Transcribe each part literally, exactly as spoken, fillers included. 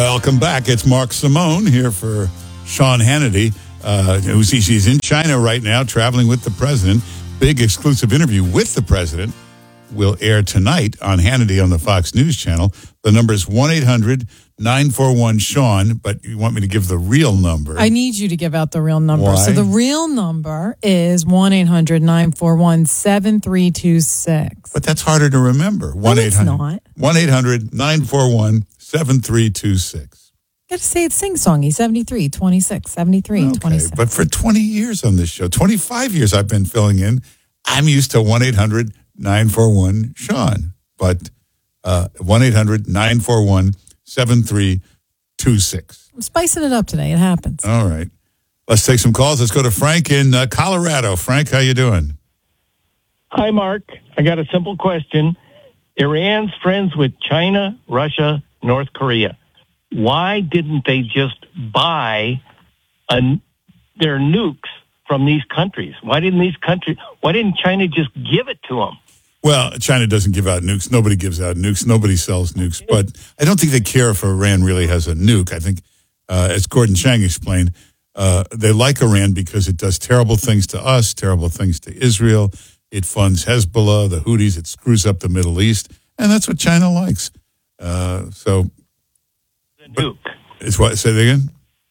Welcome back. It's Mark Simone here for Sean Hannity. Uh, who's he's in China right now, traveling with the president. Big exclusive interview with the president will air tonight on Hannity on the Fox News channel. The number is one eight hundred nine four one Sean, but you want me to give the real number. I need you to give out the real number. Why? So the real number is one eight hundred nine four one seven three two six. But that's harder to remember. No, it's not. one eight hundred nine four one seven three two six. You got to say it's sing-songy, seventy-three twenty-six, seventy-three Okay, twenty-six. but for twenty years on this show, twenty-five years I've been filling in, I'm used to one eight hundred nine four one Sean. But uh, one eight hundred nine four one seven three two six. I'm spicing it up today. It happens. All right. Let's take some calls. Let's go to Frank in uh, Colorado. Frank, how you doing? Hi, Mark. I got a simple question. Iran's friends with China, Russia, North Korea. Why didn't they just buy a, their nukes from these countries? Why didn't these countries? Why didn't China just give it to them? Well, China doesn't give out nukes. Nobody gives out nukes. Nobody sells nukes. But I don't think they care if Iran really has a nuke. I think, uh, as Gordon Chang explained, uh, they like Iran because it does terrible things to us, terrible things to Israel. It funds Hezbollah, the Houthis. It screws up the Middle East. And that's what China likes. Uh, so... The nuke. It's what? Say that again?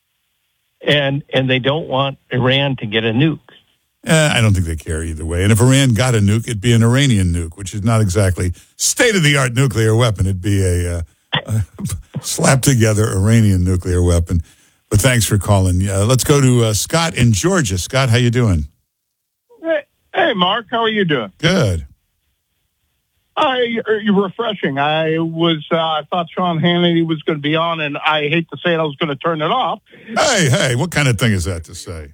And, and they don't want Iran to get a nuke. Eh, I don't think they care either way. And if Iran got a nuke, it'd be an Iranian nuke, which is not exactly state-of-the-art nuclear weapon. It'd be a, uh, a slap-together Iranian nuclear weapon. But thanks for calling. Uh, let's go to uh, Scott in Georgia. Scott, how you doing? Hey, hey, Mark, how are you doing? Good. Uh, you're, you're refreshing. I was, uh, I thought Sean Hannity was going to be on, and I hate to say it, I was going to turn it off. Hey, hey, what kind of thing is that to say?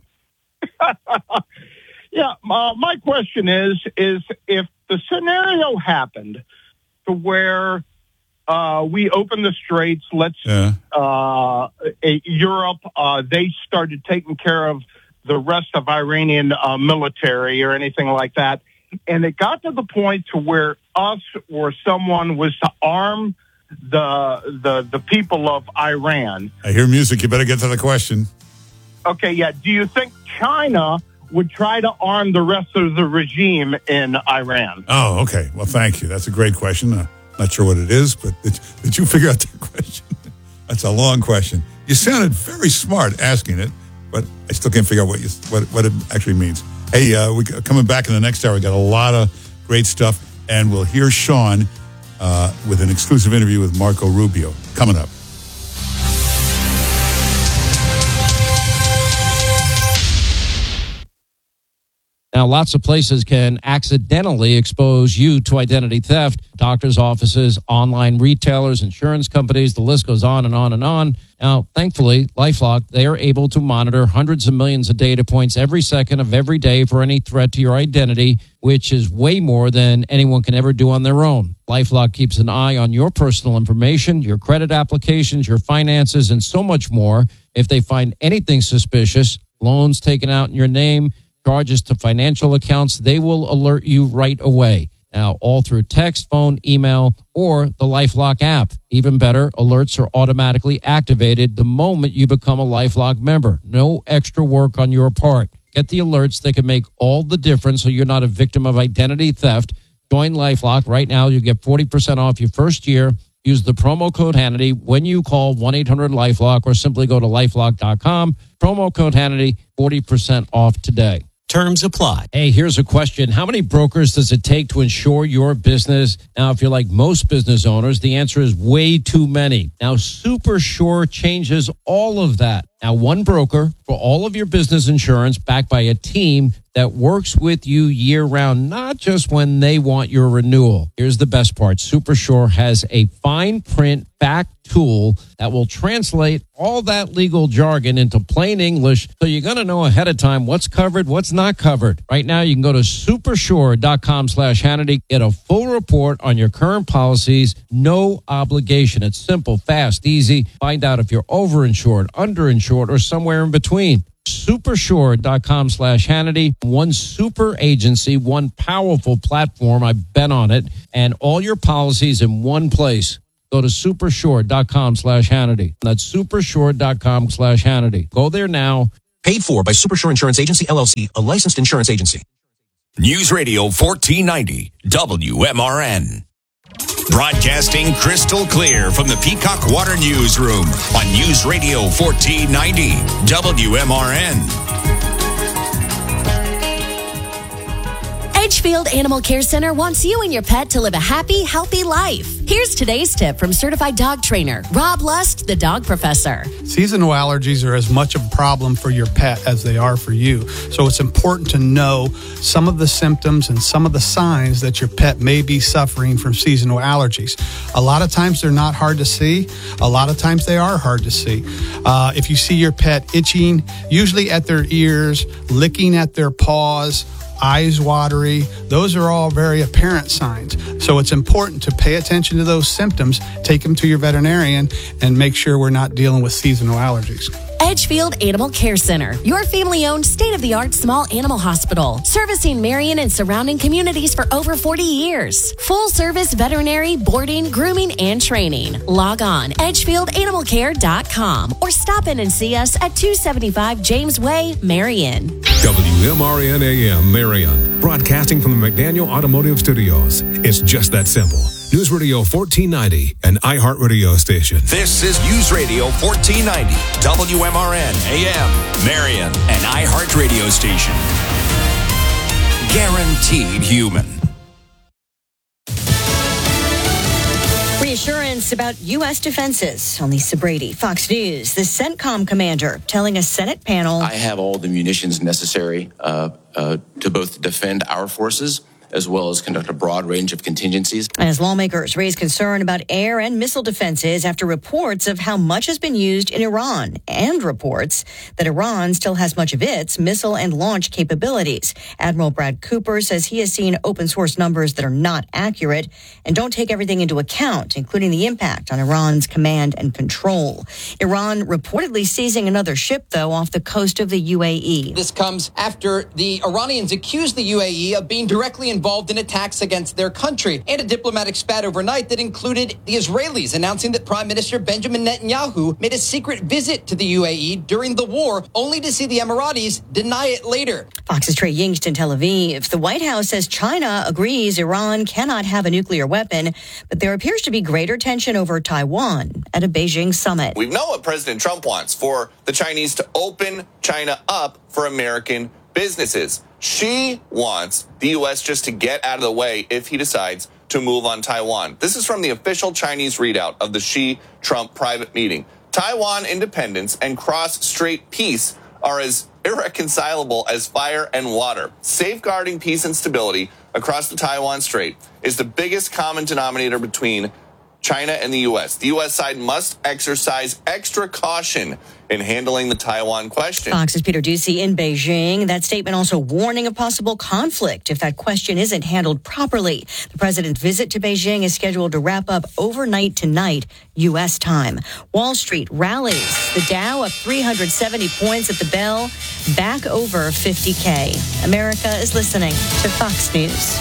Yeah, uh, my question is, is if the scenario happened to where uh, we open the straits, let's, Yeah. uh, a, Europe, uh, they started taking care of the rest of Iranian uh, military or anything like that, and it got to the point to where us or someone was to arm the the the people of Iran. I hear music. You better get to the question. Okay, yeah. Do you think China would try to arm the rest of the regime in Iran? Oh, okay. Well, thank you. That's a great question. Uh, not sure what it is, but did, did you figure out the question? That's a long question. You sounded very smart asking it, but I still can't figure out what you what, what it actually means. Hey, uh, we coming back in the next hour. We got a lot of great stuff, and we'll hear Sean uh, with an exclusive interview with Marco Rubio coming up. Now, lots of places can accidentally expose you to identity theft. Doctors' offices, online retailers, insurance companies, the list goes on and on and on. Now, thankfully, LifeLock, they are able to monitor hundreds of millions of data points every second of every day for any threat to your identity, which is way more than anyone can ever do on their own. LifeLock keeps an eye on your personal information, your credit applications, your finances, and so much more. If they find anything suspicious, loans taken out in your name, charges to financial accounts, they will alert you right away. Now, all through text, phone, email, or the LifeLock app. Even better, alerts are automatically activated the moment you become a LifeLock member. No extra work on your part. Get the alerts that can make all the difference so you're not a victim of identity theft. Join LifeLock right now. You get forty percent off your first year. Use the promo code Hannity when you call one eight hundred LifeLock or simply go to lifelock dot com. Promo code Hannity, forty percent off today. Terms apply. Hey, here's a question. How many brokers does it take to insure your business? Now, if you're like most business owners, the answer is way too many. Now, SuperSure changes all of that. Now, one broker for all of your business insurance backed by a team that works with you year-round, not just when they want your renewal. Here's the best part. SuperSure has a fine print back tool that will translate all that legal jargon into plain English, so you're going to know ahead of time what's covered, what's not covered. Right now, you can go to supersure dot com slash Hannity, get a full report on your current policies, no obligation. It's simple, fast, easy. Find out if you're overinsured, underinsured, or somewhere in between. supersure dot com slash Hannity. One super agency, one powerful platform. I've been on it, and all your policies in one place. Go to supershore.com slash Hannity. That's supershore.com slash Hannity. Go there now. Paid for by Supershore Insurance Agency, L L C, a licensed insurance agency. News Radio fourteen ninety, W M R N. Broadcasting crystal clear from the Peacock Water Newsroom on News Radio fourteen ninety, W M R N. Edgefield Animal Care Center wants you and your pet to live a happy, healthy life. Here's today's tip from certified dog trainer Rob Lust, the dog professor. Seasonal allergies are as much a problem for your pet as they are for you. So it's important to know some of the symptoms and some of the signs that your pet may be suffering from seasonal allergies. A lot of times they're not hard to see. A lot of times they are hard to see. Uh, if you see your pet itching, usually at their ears, licking at their paws, eyes watery, those are all very apparent signs. So it's important to pay attention to those symptoms, take them to your veterinarian, and make sure we're not dealing with seasonal allergies. Edgefield Animal Care Center, your family-owned, state-of-the-art small animal hospital, servicing Marion and surrounding communities for over forty years. Full-service veterinary, boarding, grooming, and training. Log on, edgefield animal care dot com or stop in and see us at two seventy-five James Way, Marion. W M R N A M Marion, broadcasting from the McDaniel Automotive Studios. It's just that simple. News Radio fourteen ninety, an iHeartRadio station. This is News Radio fourteen ninety, W M R N A M, Marion, an iHeartRadio station. Guaranteed human. Reassurance about U S defenses. On Lisa Brady, Fox News. The CENTCOM commander telling a Senate panel, I have all the munitions necessary uh, uh, to both defend our forces as well as conduct a broad range of contingencies. As lawmakers raise concern about air and missile defenses after reports of how much has been used in Iran and reports that Iran still has much of its missile and launch capabilities. Admiral Brad Cooper says he has seen open source numbers that are not accurate and don't take everything into account, including the impact on Iran's command and control. Iran reportedly seizing another ship, though, off the coast of the U A E. This comes after the Iranians accused the U A E of being directly involved involved in attacks against their country, and a diplomatic spat overnight that included the Israelis announcing that Prime Minister Benjamin Netanyahu made a secret visit to the U A E during the war, only to see the Emiratis deny it later. Fox's Trey Yingst in Tel Aviv. The White House says China agrees Iran cannot have a nuclear weapon, but there appears to be greater tension over Taiwan at a Beijing summit. We know what President Trump wants, for the Chinese to open China up for American businesses. She wants the U S just to get out of the way if he decides to move on Taiwan. This is from the official Chinese readout of the Xi-Trump private meeting. Taiwan independence and cross-strait peace are as irreconcilable as fire and water. Safeguarding peace and stability across the Taiwan Strait is the biggest common denominator between China and the U S. The U S side must exercise extra caution in handling the Taiwan question. Fox's Peter Ducey in Beijing. That statement also warning of possible conflict if that question isn't handled properly. The president's visit to Beijing is scheduled to wrap up overnight tonight, U S time. Wall Street rallies. The Dow up three hundred seventy points at the bell, back over fifty K. America is listening to Fox News.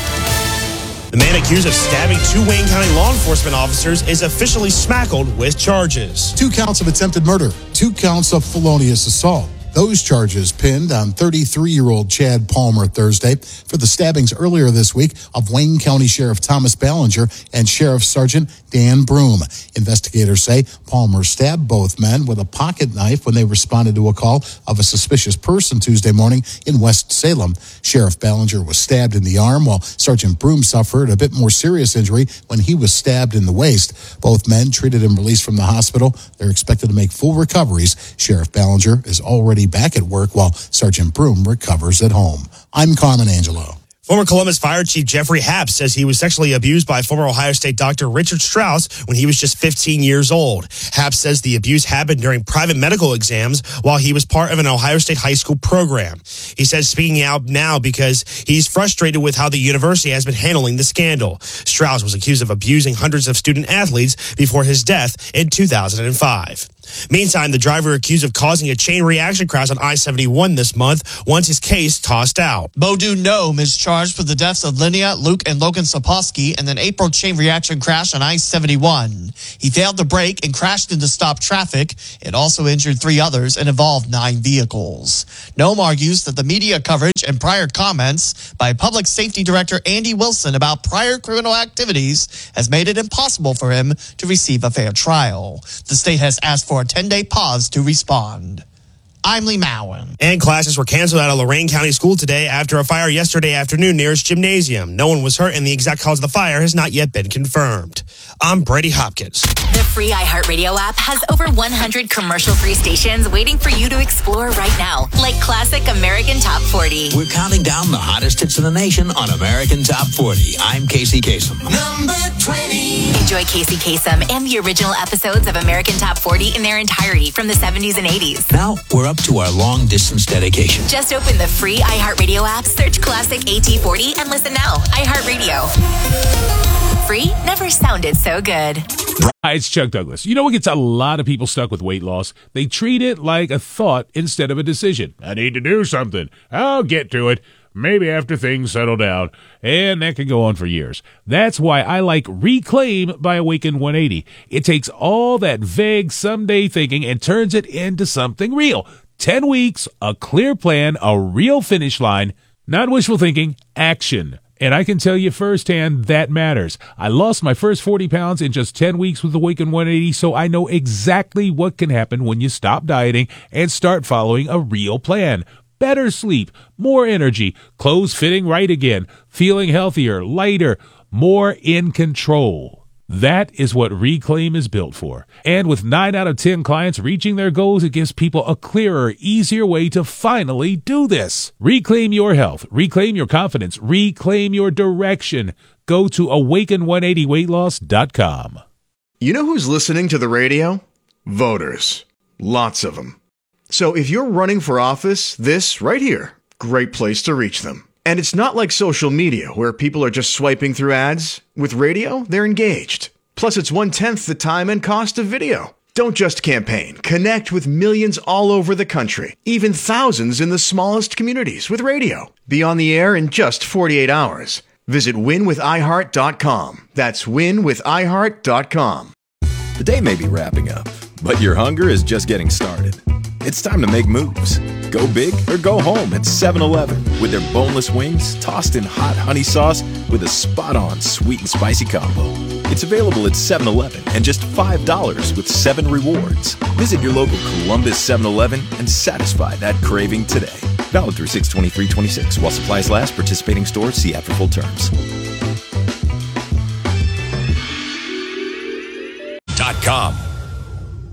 The man accused of stabbing two Wayne County law enforcement officers is officially smackled with charges. Two counts of attempted murder, two counts of felonious assault. Those charges pinned on thirty-three-year-old Chad Palmer Thursday for the stabbings earlier this week of Wayne County Sheriff Thomas Ballinger and Sheriff Sergeant Dan Broom. Investigators say Palmer stabbed both men with a pocket knife when they responded to a call of a suspicious person Tuesday morning in West Salem. Sheriff Ballinger was stabbed in the arm, while Sergeant Broom suffered a bit more serious injury when he was stabbed in the waist. Both men treated and released from the hospital. They're expected to make full recoveries. Sheriff Ballinger is already back at work while Sergeant Broom recovers at home. I'm Carmen Angelo. Former Columbus Fire Chief Jeffrey Happ says he was sexually abused by former Ohio State doctor Richard Strauss when he was just fifteen years old. Happ says the abuse happened during private medical exams while he was part of an Ohio State high school program. He says speaking out now because he's frustrated with how the university has been handling the scandal. Strauss was accused of abusing hundreds of student athletes before his death in two thousand five. Meantime, the driver accused of causing a chain reaction crash on I seventy-one this month wants his case tossed out. Bodou Gnome is charged charged with the deaths of Linnea, Luke, and Logan Sapolsky in an April chain reaction crash on I seventy-one. He failed to brake and crashed into stopped traffic. It also injured three others and involved nine vehicles. Noem argues that the media coverage and prior comments by Public Safety Director Andy Wilson about prior criminal activities has made it impossible for him to receive a fair trial. The state has asked for a ten-day pause to respond. I'm Lee Mowen. And classes were canceled out of Lorain County School today after a fire yesterday afternoon near its gymnasium. No one was hurt, and the exact cause of the fire has not yet been confirmed. I'm Brady Hopkins. The free iHeartRadio app has over one hundred commercial-free stations waiting for you to explore right now, like Classic American Top forty. We're counting down the hottest hits in the nation on American Top forty. I'm Casey Kasem. Number twenty. Enjoy Casey Kasem and the original episodes of American Top forty in their entirety from the seventies and eighties. Now we're up to our long-distance dedication. Just open the free iHeartRadio app, search Classic A T forty, and listen now. iHeartRadio. Free never sounded so good. Hi, it's Chuck Douglas. You know what gets a lot of people stuck with weight loss? They treat it like a thought instead of a decision. I need to do something. I'll get to it. Maybe after things settle down. And that can go on for years. That's why I like Reclaim by Awaken one eighty. It takes all that vague someday thinking and turns it into something real. Ten weeks, a clear plan, a real finish line, not wishful thinking, action. And I can tell you firsthand that matters. I lost my first forty pounds in just ten weeks with Awaken one eighty, so I know exactly what can happen when you stop dieting and start following a real plan. Better sleep, more energy, clothes fitting right again, feeling healthier, lighter, more in control. That is what Reclaim is built for. And with nine out of ten clients reaching their goals, it gives people a clearer, easier way to finally do this. Reclaim your health. Reclaim your confidence. Reclaim your direction. Go to awaken one eighty weight loss dot com. You know who's listening to the radio? Voters. Lots of them. So if you're running for office, this right here, great place to reach them. And it's not like social media where people are just swiping through ads. With radio, they're engaged. Plus, it's one-tenth the time and cost of video. Don't just campaign. Connect with millions all over the country, even thousands in the smallest communities with radio. Be on the air in just forty-eight hours. Visit win with i heart dot com. That's win with i heart dot com. The day may be wrapping up, but your hunger is just getting started. It's time to make moves. Go big or go home at seven eleven with their boneless wings tossed in hot honey sauce with a spot-on sweet and spicy combo. It's available at seven eleven and just five dollars with seven rewards. Visit your local Columbus seven eleven and satisfy that craving today. Valid through six twenty-three twenty-six. While supplies last, participating stores, see app for full terms. Dot com.